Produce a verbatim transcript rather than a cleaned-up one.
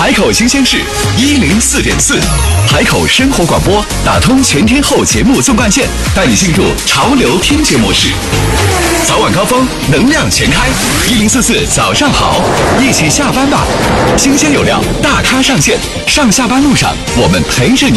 海口新鲜事一零四点四，海口生活广播打通全天候节目纵贯线，带你进入潮流听觉模式。早晚高峰，能量全开，一零四四早上好，一起下班吧。新鲜有料，大咖上线，上下班路上我们陪着你。